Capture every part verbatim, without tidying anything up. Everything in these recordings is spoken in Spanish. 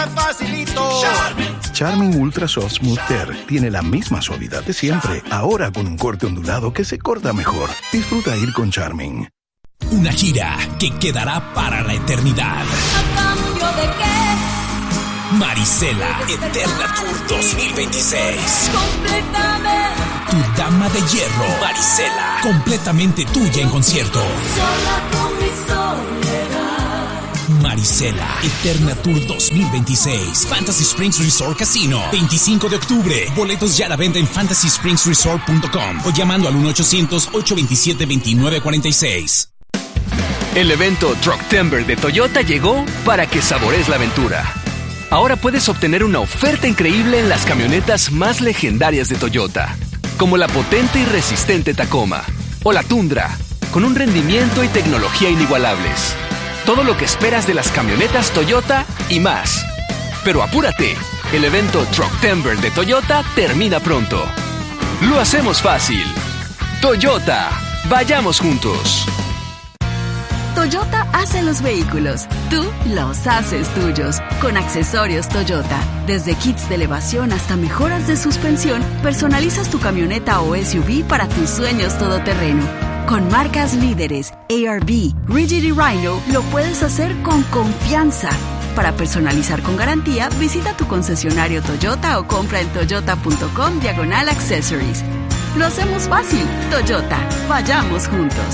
Facilito. Charmin. Charmin Ultra Soft Smooth Tear tiene la misma suavidad de siempre, ahora con un corte ondulado que se corta mejor. Disfruta ir con Charmin. Una gira que quedará para la eternidad. ¿A cambio de qué? Marisela Eterna Tour dos mil veintiséis. Completamente. Tu dama de hierro, Marisela, completamente tuya en concierto. Sola con mi soledad. Marisela Eterna Tour dos mil veintiséis. Fantasy Springs Resort Casino. veinticinco de octubre. Boletos ya a la venta en fantasy springs resort punto com o llamando al uno ochocientos, ocho dos siete, dos nueve cuatro seis. El evento Trucktember de Toyota llegó para que sabores la aventura. Ahora puedes obtener una oferta increíble en las camionetas más legendarias de Toyota, como la potente y resistente Tacoma o la Tundra, con un rendimiento y tecnología inigualables. Todo lo que esperas de las camionetas Toyota y más. Pero apúrate, el evento Trucktember de Toyota termina pronto. Lo hacemos fácil. Toyota, vayamos juntos. Toyota hace los vehículos, tú los haces tuyos, con accesorios Toyota. Desde kits de elevación hasta mejoras de suspensión, personalizas tu camioneta o S U V para tus sueños todoterreno. Con marcas líderes, A R B, Rigid y Rhino, lo puedes hacer con confianza. Para personalizar con garantía, visita tu concesionario Toyota o compra en toyota punto com diagonal accessories. Lo hacemos fácil, Toyota, vayamos juntos.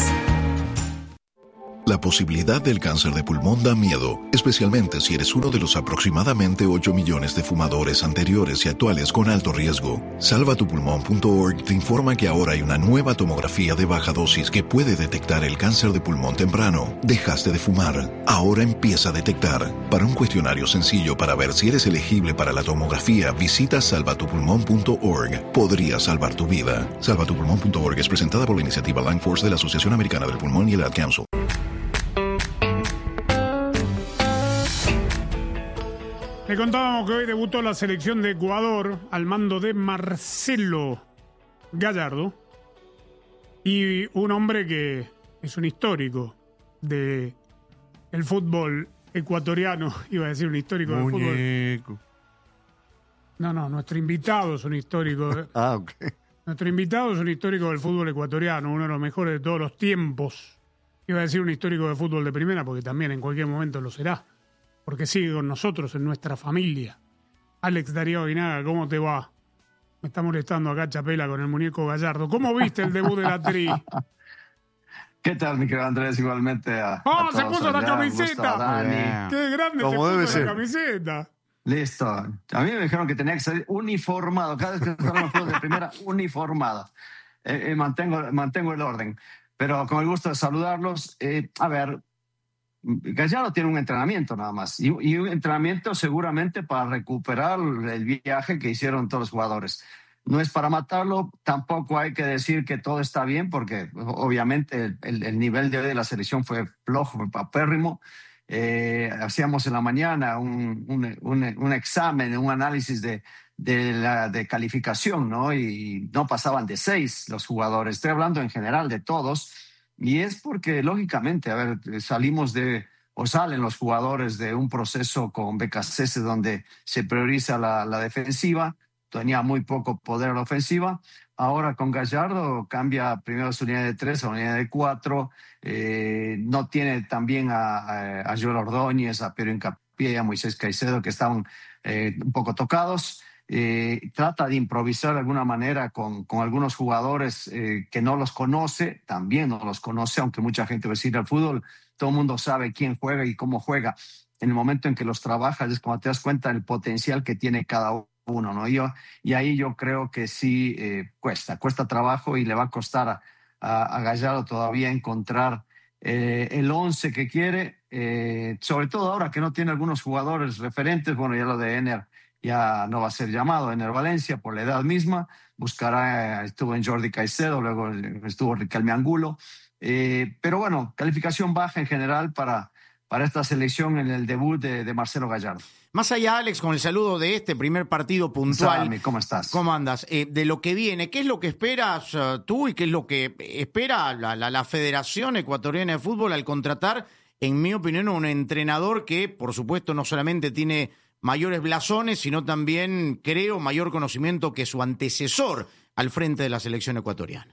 La posibilidad del cáncer de pulmón da miedo, especialmente si eres uno de los aproximadamente ocho millones de fumadores anteriores y actuales con alto riesgo. salva tu pulmón punto org te informa que ahora hay una nueva tomografía de baja dosis que puede detectar el cáncer de pulmón temprano. Dejaste de fumar, ahora empieza a detectar. Para un cuestionario sencillo para ver si eres elegible para la tomografía, visita salva tu pulmón punto org. Podría salvar tu vida. salva tu pulmón punto org es presentada por la iniciativa Lung Force de la Asociación Americana del Pulmón y el Ad Council. Le contábamos que hoy debutó la selección de Ecuador al mando de Marcelo Gallardo, y un hombre que es un histórico de el fútbol ecuatoriano, iba a decir un histórico del fútbol. No, no, nuestro invitado es un histórico. Ah, ok. Nuestro invitado es un histórico del fútbol ecuatoriano, uno de los mejores de todos los tiempos. Iba a decir un histórico de fútbol de primera, porque también en cualquier momento lo será, porque sigue con nosotros en nuestra familia. Alex Darío Aguinaga, ¿cómo te va? Me está molestando acá Chapela con el muñeco Gallardo. ¿Cómo viste el debut de la Tri? ¿Qué tal, mi querido Andrés? Igualmente a, ¡Oh, a se puso la allá. camiseta! Dani. ¡Qué grande se puso la camiseta! Listo. A mí me dijeron que tenía que salir uniformado. Cada vez que estaba en los juegos de primera, uniformado. Eh, eh, mantengo, mantengo el orden. Pero con el gusto de saludarlos. Eh, a ver, Gallardo tiene un entrenamiento nada más. Y, y un entrenamiento seguramente para recuperar el viaje que hicieron todos los jugadores. No es para matarlo, tampoco hay que decir que todo está bien, porque obviamente el, el nivel de hoy de la selección fue flojo, fue papérrimo. Eh, hacíamos en la mañana un, un, un, un examen, un análisis de, de, la, de calificación, ¿no? Y no pasaban de seis los jugadores. Estoy hablando en general de todos. Y es porque, lógicamente, a ver, salimos de, o salen los jugadores de un proceso con B K C S donde se prioriza la, la defensiva. Tenía muy poco poder a la ofensiva. Ahora con Gallardo cambia primero su línea de tres a una línea de cuatro. Eh, no tiene también a, a, a Joel Ordóñez, a Pedro Hincapié y a Moisés Caicedo, que estaban eh, un poco tocados. Eh, trata de improvisar de alguna manera con, con algunos jugadores eh, que no los conoce, también no los conoce, aunque mucha gente va a decir al fútbol, todo el mundo sabe quién juega y cómo juega. En el momento en que los trabajas es cuando te das cuenta del potencial que tiene cada uno. Uno, ¿no? Yo, y ahí yo creo que sí eh, cuesta, cuesta trabajo y le va a costar a, a, a Gallardo todavía encontrar eh, el once que quiere, eh, sobre todo ahora que no tiene algunos jugadores referentes. Bueno, ya lo de Ener ya no va a ser llamado, Ener Valencia, por la edad misma, buscará, estuvo en Jordi Caicedo, luego estuvo Riquelme Angulo, eh, pero bueno, calificación baja en general para, para esta selección en el debut de, de Marcelo Gallardo. Más allá, Alex, con el saludo de este primer partido puntual. Salami, ¿cómo estás? ¿Cómo andas? Eh, de lo que viene, ¿qué es lo que esperas uh, tú y qué es lo que espera la, la, la Federación Ecuatoriana de Fútbol al contratar, en mi opinión, un entrenador que, por supuesto, no solamente tiene mayores blasones, sino también, creo, mayor conocimiento que su antecesor al frente de la selección ecuatoriana.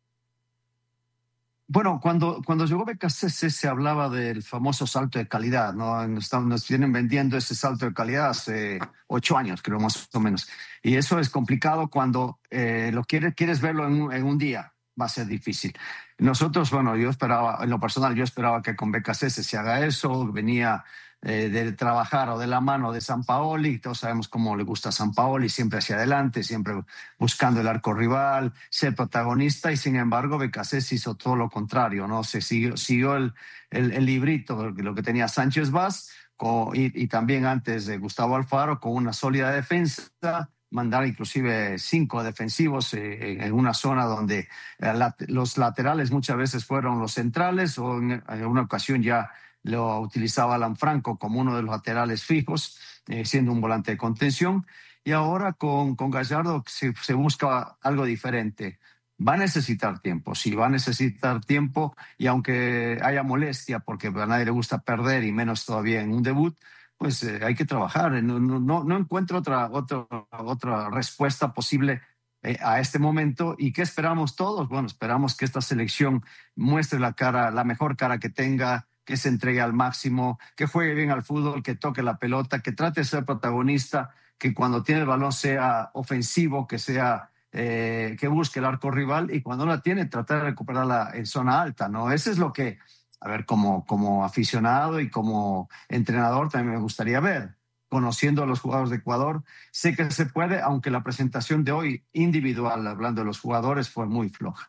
Bueno, cuando, cuando llegó Becasese se hablaba del famoso salto de calidad, ¿no? Nos, nos vienen vendiendo ese salto de calidad hace ocho años, creo, más o menos. Y eso es complicado cuando eh, lo quieres, quieres verlo en un, en un día, va a ser difícil. Nosotros, bueno, yo esperaba, en lo personal, yo esperaba que con Becasese se haga eso, venía eh, de trabajar o de la mano de Sampaoli, todos sabemos cómo le gusta a Sampaoli, siempre hacia adelante, siempre buscando el arco rival, ser protagonista, y sin embargo Becasese hizo todo lo contrario, ¿no? Se siguió, siguió el, el, el librito, lo que tenía Sánchez Vaz, con, y, y también antes de Gustavo Alfaro, con una sólida defensa, mandar inclusive cinco defensivos eh, en una zona donde eh, la, los laterales muchas veces fueron los centrales, o en, en una ocasión ya lo utilizaba Alan Franco como uno de los laterales fijos, eh, siendo un volante de contención. Y ahora con, con Gallardo se, se busca algo diferente. Va a necesitar tiempo, sí, va a necesitar tiempo, y aunque haya molestia, porque a nadie le gusta perder, y menos todavía en un debut, pues eh, hay que trabajar. No, no, no encuentro otra, otra, otra respuesta posible eh, a este momento. ¿Y qué esperamos todos? Bueno, esperamos que esta selección muestre la cara, la mejor cara que tenga, que se entregue al máximo, que juegue bien al fútbol, que toque la pelota, que trate de ser protagonista, que cuando tiene el balón sea ofensivo, que sea eh, que busque el arco rival, y cuando la tiene, tratar de recuperarla en zona alta, ¿no? Eso es lo que, a ver, como, como aficionado y como entrenador también me gustaría ver. Conociendo a los jugadores de Ecuador, sé que se puede, aunque la presentación de hoy individual, hablando de los jugadores, fue muy floja.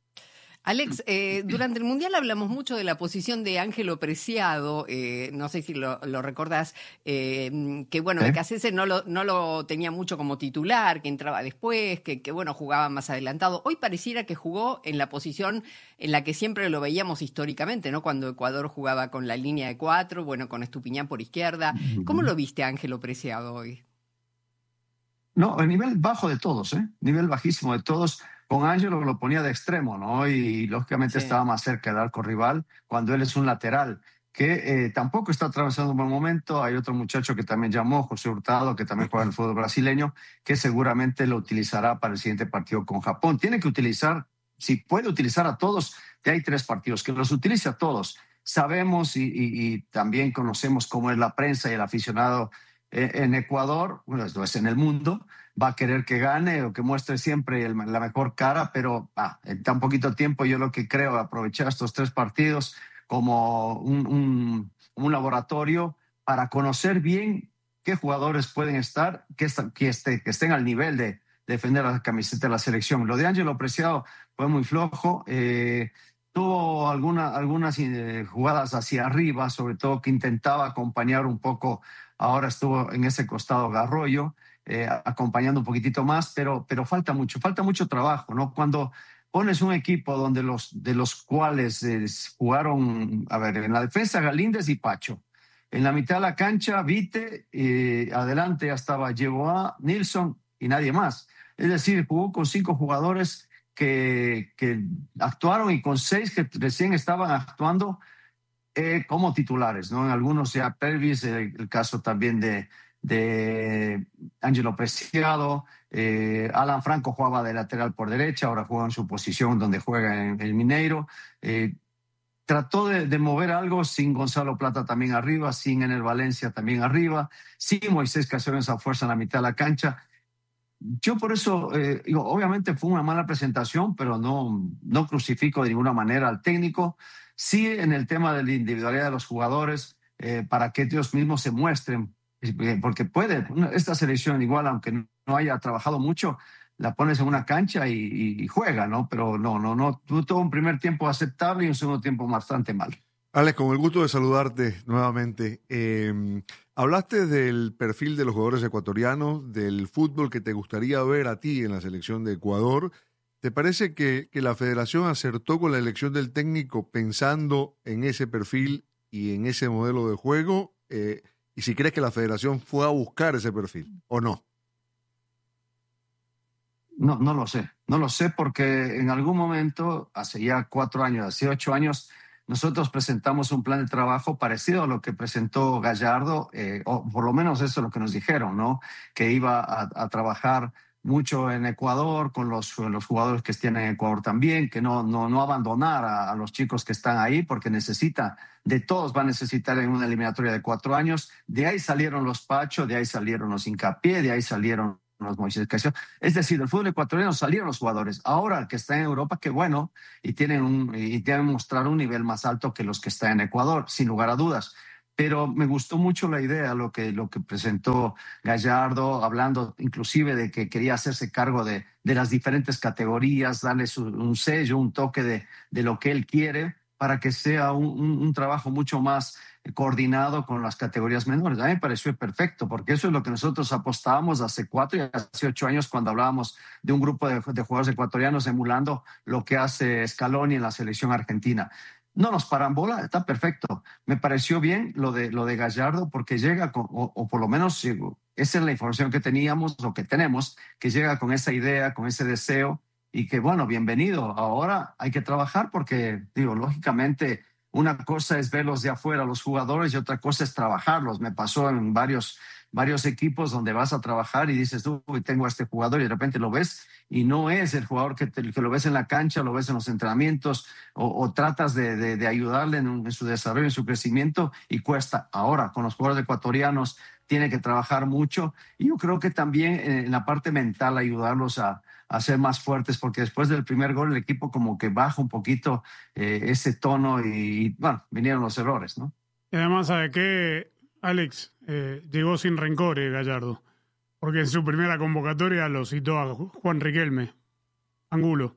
Alex, eh, durante el Mundial hablamos mucho de la posición de Ángelo Preciado, eh, no sé si lo, lo recordás, eh, que bueno, ¿Eh? Becasese no lo, no lo tenía mucho como titular, que entraba después, que, que bueno, jugaba más adelantado. Hoy pareciera que jugó en la posición en la que siempre lo veíamos históricamente, ¿no? Cuando Ecuador jugaba con la línea de cuatro, bueno, con Estupiñán por izquierda. ¿Cómo lo viste a Ángelo Preciado hoy? No, el nivel bajo de todos, ¿eh? Nivel bajísimo de todos. Con Ángelo lo ponía de extremo, ¿no? Y lógicamente sí, estaba más cerca del arco rival cuando él es un lateral, que eh, tampoco está atravesando un buen momento. Hay otro muchacho que también llamó, José Hurtado, que también juega en el fútbol brasileño, que seguramente lo utilizará para el siguiente partido con Japón. Tiene que utilizar, si puede utilizar a todos, que hay tres partidos, que los utilice a todos. Sabemos y, y, y también conocemos cómo es la prensa y el aficionado eh, en Ecuador, bueno, esto es en el mundo, va a querer que gane o que muestre siempre el, la mejor cara, pero ah, en tan poquito tiempo yo lo que creo aprovechar estos tres partidos como un, un, un laboratorio para conocer bien qué jugadores pueden estar, que, está, que, esté, que estén al nivel de, de defender la camiseta de la selección. Lo de Ángelo Preciado fue muy flojo, eh, tuvo alguna, algunas eh, jugadas hacia arriba, sobre todo que intentaba acompañar un poco, ahora estuvo en ese costado Garroyo, Eh, acompañando un poquitito más, pero, pero falta mucho, falta mucho trabajo, ¿no? Cuando pones un equipo donde los, de los cuales eh, jugaron, a ver, en la defensa Galíndez y Pacho, en la mitad de la cancha Vite, eh, adelante ya estaba Yeboah, Nilsson y nadie más. Es decir, jugó con cinco jugadores que, que actuaron y con seis que recién estaban actuando eh, como titulares, ¿no? En algunos ya Pervis, eh, el caso también de de Ángelo Preciado, eh, Alan Franco jugaba de lateral por derecha, ahora juega en su posición donde juega en el Mineiro. Eh, trató de, de mover algo sin Gonzalo Plata también arriba, sin Ener Valencia también arriba, sin Moisés Caicedo esa fuerza en la mitad de la cancha. Yo por eso, eh, digo, obviamente fue una mala presentación, pero no, no crucifico de ninguna manera al técnico. Sí en el tema de la individualidad de los jugadores, eh, para que ellos mismos se muestren, porque puede, esta selección igual, aunque no haya trabajado mucho, la pones en una cancha y, y, y juega, ¿no? Pero no, no, no, tuvo un primer tiempo aceptable y un segundo tiempo bastante mal. Alex, con el gusto de saludarte nuevamente. Eh, hablaste del perfil de los jugadores ecuatorianos, del fútbol que te gustaría ver a ti en la selección de Ecuador. ¿Te parece que, que la federación acertó con la elección del técnico pensando en ese perfil y en ese modelo de juego? Eh, Y si crees que la federación fue a buscar ese perfil, ¿o no? No, no lo sé. No lo sé porque en algún momento, hace ya cuatro años, hace ocho años, nosotros presentamos un plan de trabajo parecido a lo que presentó Gallardo, eh, o por lo menos eso es lo que nos dijeron, ¿no? Que iba a, a trabajar mucho en Ecuador, con los, los jugadores que estén en Ecuador también, que no, no, no abandonar a, a los chicos que están ahí, porque necesita, de todos va a necesitar en una eliminatoria de cuatro años. De ahí salieron los Pacho, de ahí salieron los Hincapié, de ahí salieron los Moisés Caicedo. Es decir, del fútbol ecuatoriano salieron los jugadores. Ahora que están en Europa, qué bueno, y tienen, un, y tienen mostrar un nivel más alto que los que están en Ecuador, sin lugar a dudas. Pero me gustó mucho la idea, lo que, lo que presentó Gallardo, hablando inclusive de que quería hacerse cargo de, de las diferentes categorías, darle su, un sello, un toque de, de lo que él quiere, para que sea un, un, un trabajo mucho más coordinado con las categorías menores. A mí me pareció perfecto, porque eso es lo que nosotros apostábamos hace cuatro y hace ocho años cuando hablábamos de un grupo de, de jugadores ecuatorianos emulando lo que hace Scaloni en la selección argentina. No nos paran bola, está perfecto. Me pareció bien lo de, lo de Gallardo, porque llega, con, o, o por lo menos esa es la información que teníamos o que tenemos, que llega con esa idea, con ese deseo, y que bueno, bienvenido. Ahora hay que trabajar porque, digo, lógicamente una cosa es verlos de afuera, los jugadores, y otra cosa es trabajarlos. Me pasó en varios, varios equipos donde vas a trabajar y dices, uy, tengo a este jugador, y de repente lo ves y no es el jugador que, te, que lo ves en la cancha, lo ves en los entrenamientos, o, o tratas de, de, de ayudarle en, en su desarrollo, en su crecimiento, y cuesta. Ahora, con los jugadores ecuatorianos, tiene que trabajar mucho, y yo creo que también en la parte mental ayudarlos a, a ser más fuertes, porque después del primer gol el equipo como que baja un poquito eh, ese tono y, y, bueno, vinieron los errores, ¿no? Y además, ¿sabe qué, Alex? Eh, llegó sin rencor eh, Gallardo, porque en su primera convocatoria lo citó a Juan Riquelme, Angulo.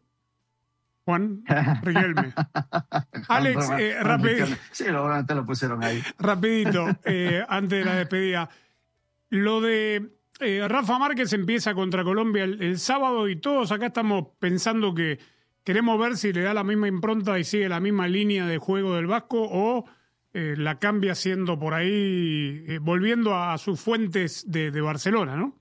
Juan Riquelme. Alex, eh, rapidito. Sí, seguramente lo pusieron ahí. Rapidito, eh, antes de la despedida. Lo de eh, Rafa Márquez empieza contra Colombia el, el sábado, y todos acá estamos pensando que queremos ver si le da la misma impronta y sigue la misma línea de juego del Vasco, o eh, la cambia siendo por ahí, eh, volviendo a, a sus fuentes de, de Barcelona, ¿no?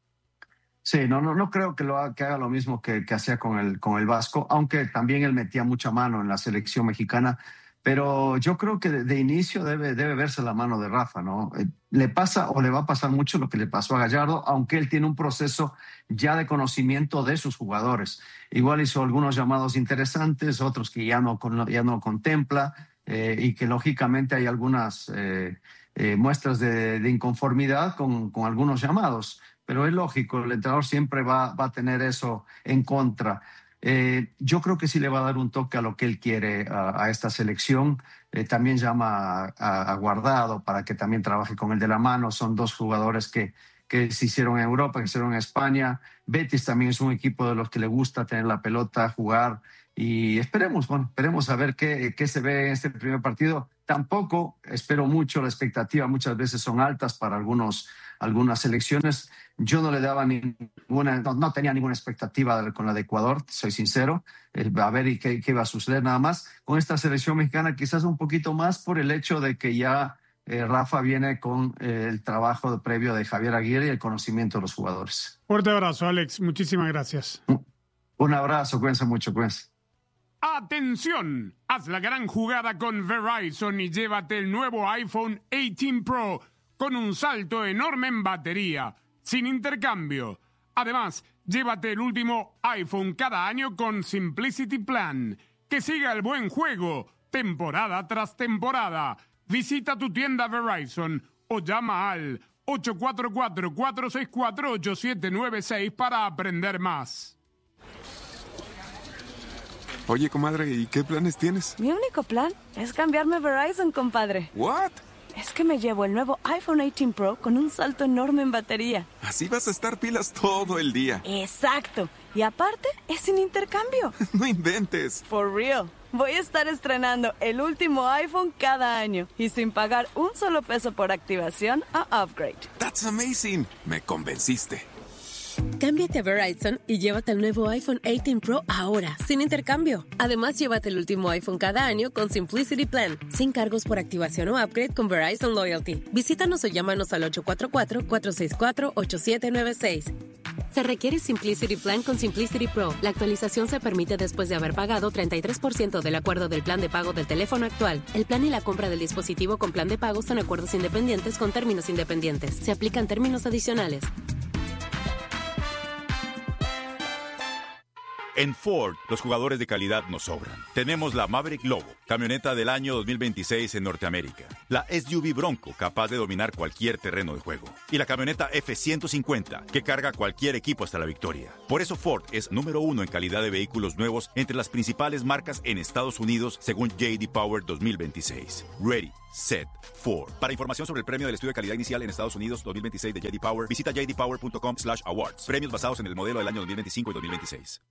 Sí, no, no, no creo que, lo haga, que haga lo mismo que, que hacía con el, con el Vasco, aunque también él metía mucha mano en la selección mexicana, pero yo creo que de, de inicio debe, debe verse la mano de Rafa, ¿no? Eh, le pasa o le va a pasar mucho lo que le pasó a Gallardo, aunque él tiene un proceso ya de conocimiento de sus jugadores. Igual hizo algunos llamados interesantes, otros que ya no, ya no contempla, eh, y que lógicamente hay algunas eh, eh, muestras de, de inconformidad con, con algunos llamados. Pero es lógico, el entrenador siempre va, va a tener eso en contra. Eh, yo creo que sí le va a dar un toque a lo que él quiere a, a esta selección. Eh, también llama a, a, a Guardado para que también trabaje con él de la mano. Son dos jugadores que, que se hicieron en Europa, que se hicieron en España. Betis también es un equipo de los que le gusta tener la pelota, jugar. Y esperemos, bueno, esperemos a ver qué, qué se ve en este primer partido. Tampoco espero mucho, la expectativa muchas veces son altas para algunos, algunas selecciones. Yo no le daba ninguna, no, no tenía ninguna expectativa con la de Ecuador, soy sincero, eh, a ver qué, qué iba a suceder nada más. Con esta selección mexicana quizás un poquito más por el hecho de que ya eh, Rafa viene con eh, el trabajo previo de Javier Aguirre y el conocimiento de los jugadores. Fuerte abrazo, Alex, muchísimas gracias. Un, un abrazo, cuídense mucho, cuídense. ¡Atención! Haz la gran jugada con Verizon y llévate el nuevo iPhone dieciocho Pro con un salto enorme en batería, sin intercambio. Además, llévate el último iPhone cada año con Simplicity Plan. Que siga el buen juego, temporada tras temporada. Visita tu tienda Verizon o llama al ocho cuatro cuatro, cuatro seis cuatro, ocho siete nueve seis para aprender más. Oye, comadre, ¿y qué planes tienes? Mi único plan es cambiarme a Verizon, compadre. ¿What? Es que me llevo el nuevo iPhone dieciocho Pro con un salto enorme en batería. Así vas a estar pilas todo el día. Exacto. Y aparte, es sin intercambio. No inventes. For real. Voy a estar estrenando el último iPhone cada año y sin pagar un solo peso por activación o upgrade. That's amazing. Me convenciste. Cámbiate a Verizon y llévate el nuevo iPhone dieciocho Pro ahora, sin intercambio. Además, llévate el último iPhone cada año con Simplicity Plan, sin cargos por activación o upgrade con Verizon Loyalty. Visítanos o llámanos al ocho cuatro cuatro, cuatro seis cuatro, ocho siete nueve seis. Se requiere Simplicity Plan con Simplicity Pro. La actualización se permite después de haber pagado treinta y tres por ciento del acuerdo del plan de pago del teléfono actual. El plan y la compra del dispositivo con plan de pago son acuerdos independientes con términos independientes. Se aplican términos adicionales. En Ford, los jugadores de calidad nos sobran. Tenemos la Maverick Lobo, camioneta del año dos mil veintiséis en Norteamérica. La S U V Bronco, capaz de dominar cualquier terreno de juego. Y la camioneta F ciento cincuenta, que carga cualquier equipo hasta la victoria. Por eso Ford es número uno en calidad de vehículos nuevos entre las principales marcas en Estados Unidos, según J D Power dos mil veintiséis. Ready, set, Ford. Para información sobre el premio del estudio de calidad inicial en Estados Unidos dos mil veintiséis de J D Power, visita j d power punto com slash awards. Premios basados en el modelo del año dos mil veinticinco y dos mil veintiséis.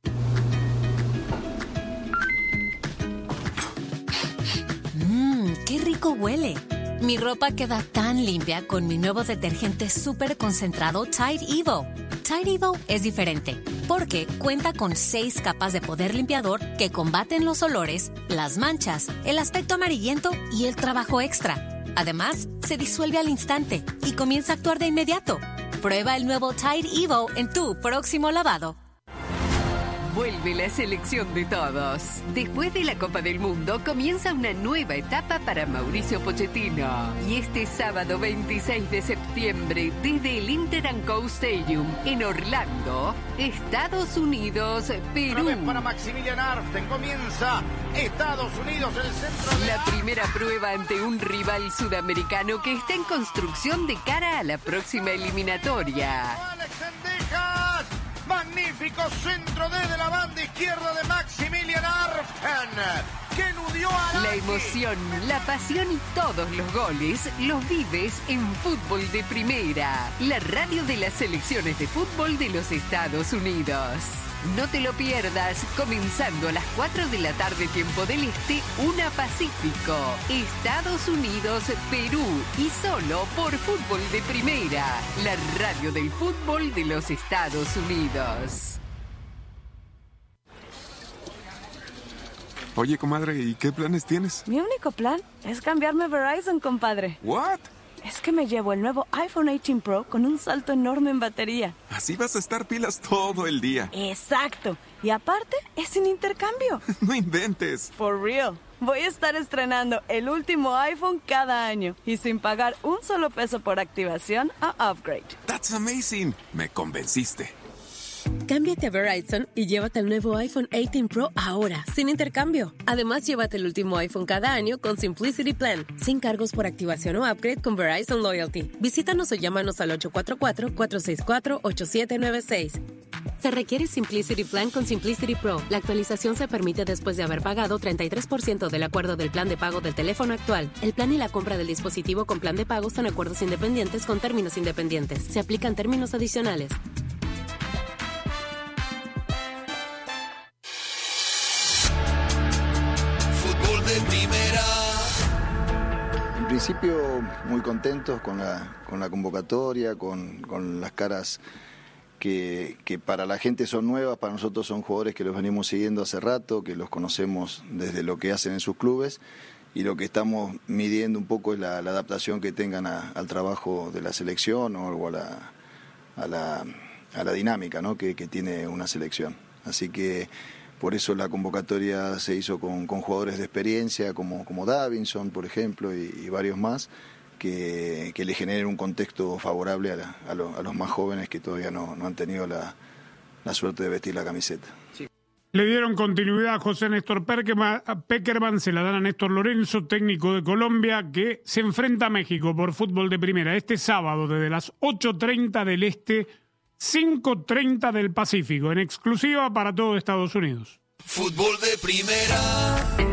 Mmm, qué rico huele. Mi ropa queda tan limpia con mi nuevo detergente súper concentrado Tide Evo. Tide Evo es diferente porque cuenta con seis capas de poder limpiador que combaten los olores, las manchas, el aspecto amarillento y el trabajo extra. Además, se disuelve al instante y comienza a actuar de inmediato. Prueba el nuevo Tide Evo en tu próximo lavado. Vuelve la selección de todos. Después de la Copa del Mundo comienza una nueva etapa para Mauricio Pochettino. Y este sábado veintiséis de septiembre, desde el Inter and Co Stadium en Orlando, Estados Unidos, Perú. Otra vez para Maximilian Arften comienza Estados Unidos, el centro de la primera prueba ante un rival sudamericano que está en construcción de cara a la próxima eliminatoria. Alex Sendejas. Magnífico centro desde la banda izquierda de Maximilian Arften, que eludió a la emoción, la pasión y todos los goles los vives en Fútbol de Primera, la radio de las selecciones de fútbol de los Estados Unidos. No te lo pierdas, comenzando a las cuatro de la tarde tiempo del Este, una Pacífico, Estados Unidos, Perú, y solo por Fútbol de Primera, la radio del fútbol de los Estados Unidos. Oye, comadre, ¿y qué planes tienes? Mi único plan es cambiarme a Verizon, compadre. ¿What? Es que me llevo el nuevo iPhone dieciocho Pro con un salto enorme en batería. Así vas a estar pilas todo el día. Exacto. Y aparte, es sin intercambio. No inventes. For real. Voy a estar estrenando el último iPhone cada año y sin pagar un solo peso por activación o upgrade. That's amazing. Me convenciste. Cámbiate a Verizon y llévate el nuevo iPhone dieciocho Pro ahora, sin intercambio. Además, llévate el último iPhone cada año con Simplicity Plan, sin cargos por activación o upgrade con Verizon Loyalty. Visítanos o llámanos al ocho cuatro cuatro, cuatro seis cuatro, ocho siete nueve seis. Se requiere Simplicity Plan con Simplicity Pro. La actualización se permite después de haber pagado treinta y tres por ciento del acuerdo del plan de pago del teléfono actual. El plan y la compra del dispositivo con plan de pago son acuerdos independientes con términos independientes. Se aplican términos adicionales. En principio muy contentos con la, con la convocatoria, con, con las caras que, que para la gente son nuevas, para nosotros son jugadores que los venimos siguiendo hace rato, que los conocemos desde lo que hacen en sus clubes y lo que estamos midiendo un poco es la, la adaptación que tengan a, al trabajo de la selección o, o a, la, a, la, a la dinámica, ¿no? que, que tiene una selección. Así que por eso la convocatoria se hizo con, con jugadores de experiencia como, como Davinson, por ejemplo, y, y varios más, que, que le generen un contexto favorable a, la, a, lo, a los más jóvenes que todavía no, no han tenido la, la suerte de vestir la camiseta. Sí. Le dieron continuidad a José Néstor Peckerman, se la dan a Néstor Lorenzo, técnico de Colombia, que se enfrenta a México por Fútbol de Primera este sábado desde las ocho treinta del Este, cinco treinta del Pacífico, en exclusiva para todo Estados Unidos. Fútbol de Primera.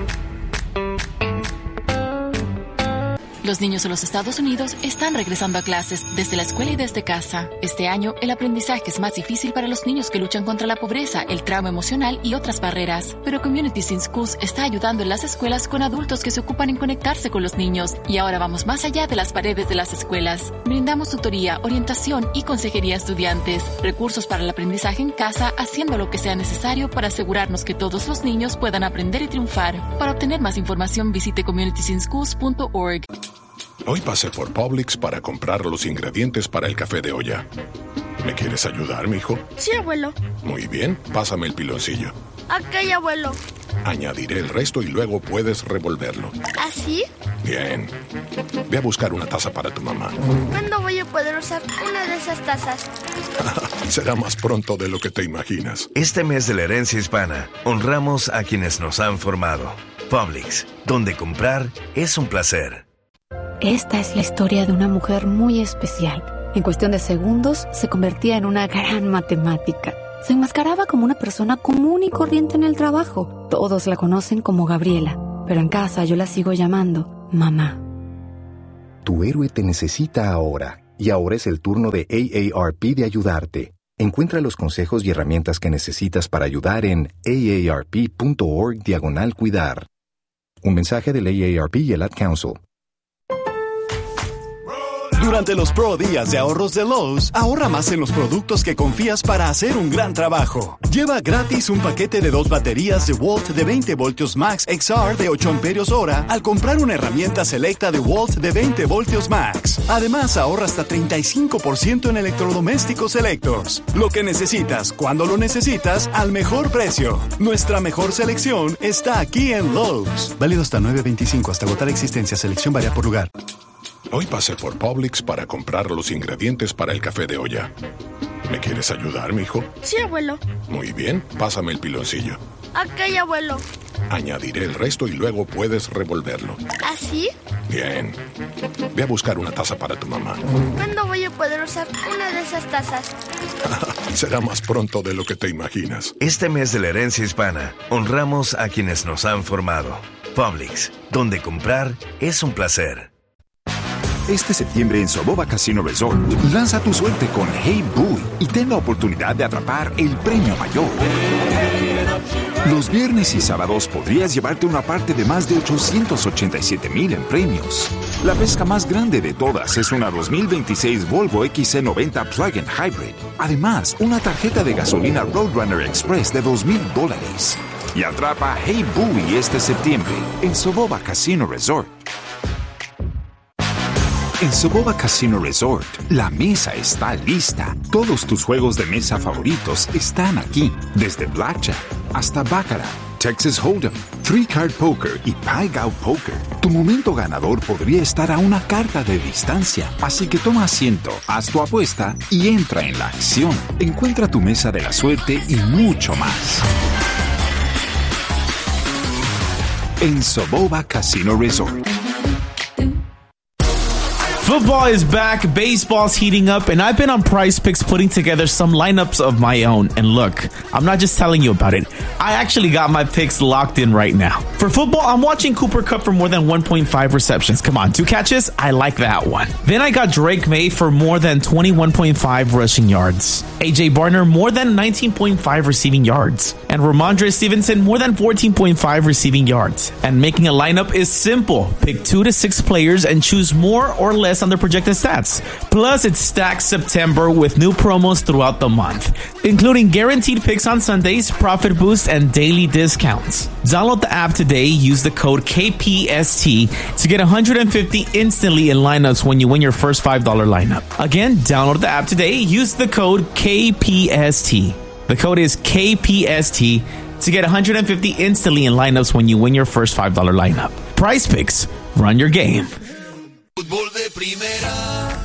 Los niños de los Estados Unidos están regresando a clases desde la escuela y desde casa. Este año, el aprendizaje es más difícil para los niños que luchan contra la pobreza, el trauma emocional y otras barreras. Pero Communities in Schools está ayudando en las escuelas con adultos que se ocupan en conectarse con los niños. Y ahora vamos más allá de las paredes de las escuelas. Brindamos tutoría, orientación y consejería a estudiantes. Recursos para el aprendizaje en casa, haciendo lo que sea necesario para asegurarnos que todos los niños puedan aprender y triunfar. Para obtener más información, visite communities in schools punto org. Hoy pasé por Publix para comprar los ingredientes para el café de olla. ¿Me quieres ayudar, mijo? Sí, abuelo. Muy bien, pásame el piloncillo. Ok, abuelo. Añadiré el resto y luego puedes revolverlo. ¿Así? Bien. Ve a buscar una taza para tu mamá. ¿Cuándo voy a poder usar una de esas tazas? Será más pronto de lo que te imaginas. Este mes de la herencia hispana, honramos a quienes nos han formado. Publix, donde comprar es un placer. Esta es la historia de una mujer muy especial. En cuestión de segundos, se convertía en una gran matemática. Se enmascaraba como una persona común y corriente en el trabajo. Todos la conocen como Gabriela, pero en casa yo la sigo llamando mamá. Tu héroe te necesita ahora, y ahora es el turno de A A R P de ayudarte. Encuentra los consejos y herramientas que necesitas para ayudar en aarp.org diagonal cuidar. Un mensaje del A A R P y el Ad Council. Durante los Pro Días de Ahorros de Lowe's, ahorra más en los productos que confías para hacer un gran trabajo. Lleva gratis un paquete de dos baterías DeWalt de veinte voltios Max X R de ocho amperios hora al comprar una herramienta selecta DeWalt de veinte voltios Max. Además, ahorra hasta treinta y cinco por ciento en electrodomésticos selectos. Lo que necesitas, cuando lo necesitas, al mejor precio. Nuestra mejor selección está aquí en Lowe's. Válido hasta nueve veinticinco, hasta agotar existencia. Selección varía por lugar. Hoy pasé por Publix para comprar los ingredientes para el café de olla. ¿Me quieres ayudar, mijo? Sí, abuelo. Muy bien, pásame el piloncillo. Ok, abuelo. Añadiré el resto y luego puedes revolverlo. ¿Así? Bien. Ve a buscar una taza para tu mamá. ¿Cuándo voy a poder usar una de esas tazas? Será más pronto de lo que te imaginas. Este mes de la herencia hispana, honramos a quienes nos han formado. Publix, donde comprar es un placer. Este septiembre en Soboba Casino Resort, lanza tu suerte con Hey Boy y ten la oportunidad de atrapar el premio mayor. Los viernes y sábados podrías llevarte una parte de más de ochocientos ochenta y siete mil en premios. La pesca más grande de todas es una dos mil veintiséis Volvo X C noventa Plug-in Hybrid. Además, una tarjeta de gasolina Roadrunner Express de dos mil dólares. Y atrapa Hey Boy este septiembre en Soboba Casino Resort. En Soboba Casino Resort, la mesa está lista. Todos tus juegos de mesa favoritos están aquí. Desde Blackjack hasta Baccarat, Texas Hold'em, Three Card Poker y Pai Gow Poker. Tu momento ganador podría estar a una carta de distancia. Así que toma asiento, haz tu apuesta y entra en la acción. Encuentra tu mesa de la suerte y mucho más. En Soboba Casino Resort. Football is back, baseball's heating up, and I've been on Prize Picks putting together some lineups of my own. And look, I'm not just telling you about it. I actually got my picks locked in right now. For football, I'm watching Cooper Kupp for more than one point five receptions. Come on, two catches? I like that one. Then I got Drake May for more than twenty-one point five rushing yards. A J Barner more than nineteen point five receiving yards. And Ramondre Stevenson more than fourteen point five receiving yards. And making a lineup is simple. Pick two to six players and choose more or less on their projected stats. Plus, it's Stack September with new promos throughout the month, including guaranteed picks on Sundays, profit boost, and daily discounts. Download the app today. Use the code K P S T to get one hundred fifty instantly in lineups when you win your first five dollar lineup. Again, download the app today. Use the code K P S T. The code is K P S T to get one hundred fifty instantly in lineups when you win your first five dollar lineup. Prize Picks. Run your game. Fútbol de primera.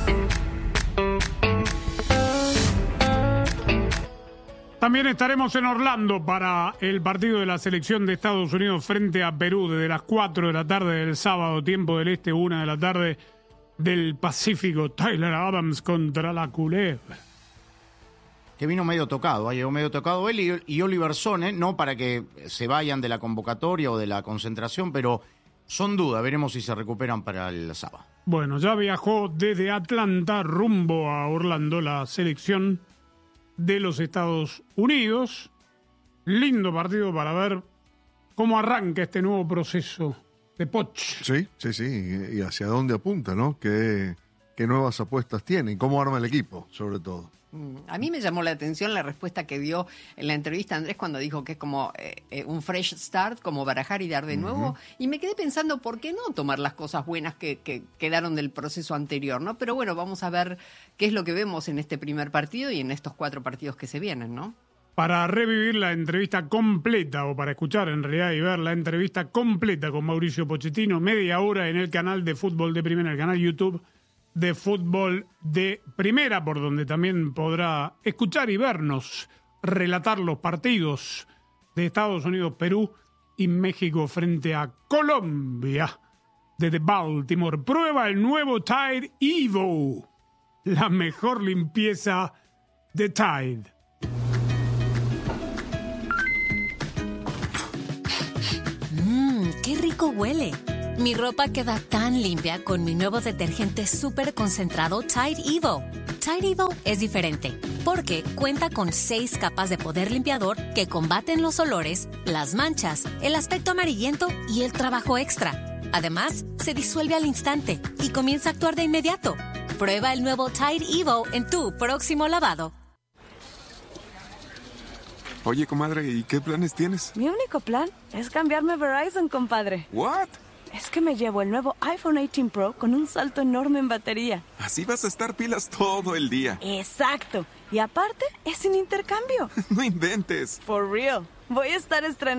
También estaremos en Orlando para el partido de la selección de Estados Unidos frente a Perú desde las cuatro de la tarde del sábado, tiempo del este, una de la tarde del Pacífico. Tyler Adams contra la Culebra. Que vino medio tocado, llegó medio tocado él y, y Oliver Sone, no para que se vayan de la convocatoria o de la concentración, pero son dudas, veremos si se recuperan para el sábado. Bueno, ya viajó desde Atlanta rumbo a Orlando la selección de los Estados Unidos. Lindo partido para ver cómo arranca este nuevo proceso de Poch. Sí, sí, sí, y hacia dónde apunta, ¿no? ¿Qué, qué nuevas apuestas tiene? ¿Cómo arma el equipo, sobre todo? A mí me llamó la atención la respuesta que dio en la entrevista Andrés cuando dijo que es como eh, eh, un fresh start, como barajar y dar de nuevo. Uh-huh. Y me quedé pensando, ¿por qué no tomar las cosas buenas que, que quedaron del proceso anterior, ¿no? Pero bueno, vamos a ver qué es lo que vemos en este primer partido y en estos cuatro partidos que se vienen, ¿no? Para revivir la entrevista completa, o para escuchar en realidad y ver la entrevista completa con Mauricio Pochettino, media hora en el canal de Fútbol de Primera, el canal YouTube de Fútbol de Primera, por donde también podrá escuchar y vernos relatar los partidos de Estados Unidos, Perú y México frente a Colombia desde Baltimore. Prueba el nuevo Tide Evo, la mejor limpieza de Tide. Mmm, qué rico huele. Mi ropa queda tan limpia con mi nuevo detergente súper concentrado Tide Evo. Tide Evo es diferente porque cuenta con seis capas de poder limpiador que combaten los olores, las manchas, el aspecto amarillento y el trabajo extra. Además, se disuelve al instante y comienza a actuar de inmediato. Prueba el nuevo Tide Evo en tu próximo lavado. Oye, comadre, ¿y qué planes tienes? Mi único plan es cambiarme a Verizon, compadre. ¿What? Es que me llevo el nuevo iPhone dieciocho Pro con un salto enorme en batería. Así vas a estar pilas todo el día. Exacto. Y aparte, es sin intercambio. No inventes. For real. Voy a estar estrenando